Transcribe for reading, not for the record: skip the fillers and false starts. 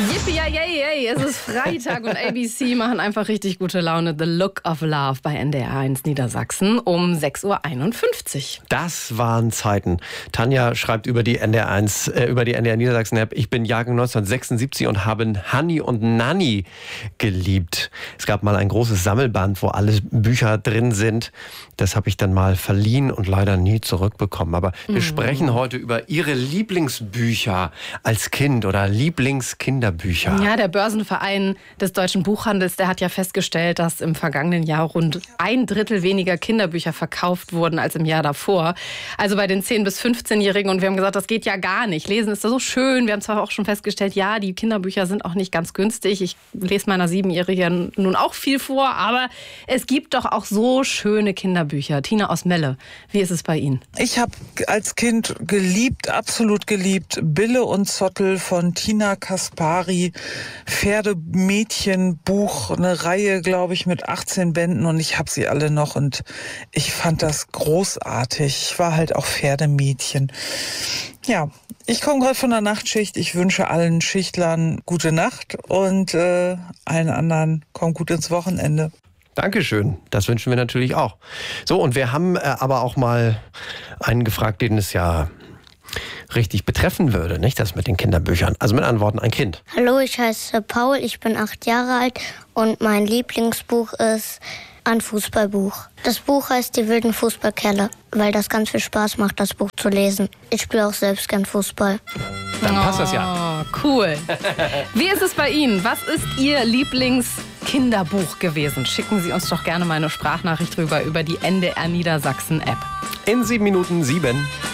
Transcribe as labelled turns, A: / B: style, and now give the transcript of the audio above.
A: Yippie, yay, es ist Freitag und ABC machen einfach richtig gute Laune. The Look of Love bei NDR1 Niedersachsen um 6.51 Uhr.
B: Das waren Zeiten. Tanja schreibt über die über die NDR Niedersachsen App: Ich bin Jahrgang 1976 und habe Hanni und Nanni geliebt. Es gab mal ein großes Sammelband, wo alle Bücher drin sind. Das habe ich dann mal verliehen und leider nie zurückbekommen. Aber wir sprechen heute über Ihre Lieblingsbücher als Kind oder Lieblingskinderbücher.
A: Ja, der Börsenverein des Deutschen Buchhandels, der hat ja festgestellt, dass im vergangenen Jahr rund 1/3 weniger Kinderbücher verkauft wurden als im Jahr davor. Also bei den 10- bis 15-Jährigen. Und wir haben gesagt, das geht ja gar nicht. Lesen ist da so schön. Wir haben zwar auch schon festgestellt, ja, die Kinderbücher sind auch nicht ganz günstig. Ich lese meiner 7-Jährigen nun auch viel vor. Aber es gibt doch auch so schöne Kinderbücher. Tina aus Melle, wie ist es bei Ihnen?
C: Ich habe als Kind geliebt, absolut geliebt, Bille und Zottel von Tina Kaspari. Pferdemädchenbuch, eine Reihe, glaube ich, mit 18 Bänden und ich habe sie alle noch und ich fand das großartig. Ich war halt auch Pferdemädchen. Ja, ich komme gerade von der Nachtschicht. Ich wünsche allen Schichtlern gute Nacht und allen anderen kommt gut ins Wochenende.
B: Dankeschön, das wünschen wir natürlich auch. So, und wir haben aber auch mal einen gefragt, den es ja richtig betreffen würde, nicht, das mit den Kinderbüchern. Also mit anderen Worten, ein Kind.
D: Hallo, ich heiße Paul, ich bin 8 Jahre alt und mein Lieblingsbuch ist ein Fußballbuch. Das Buch heißt Die wilden Fußballkerle, weil das ganz viel Spaß macht, das Buch zu lesen. Ich spiele auch selbst gern Fußball.
B: Dann passt das ja.
A: Cool. Wie ist es bei Ihnen? Was ist Ihr Lieblingskinderbuch gewesen? Schicken Sie uns doch gerne mal eine Sprachnachricht rüber über die NDR Niedersachsen App.
B: In 7 Minuten 7.